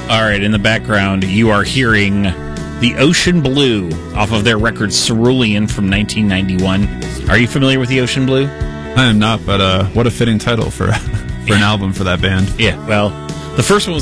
All right, in the background, you are hearing The Ocean Blue off of their record Cerulean from 1991. Are you familiar with The Ocean Blue? I am not, but what a fitting title for an album for that band. Yeah, well, the first one was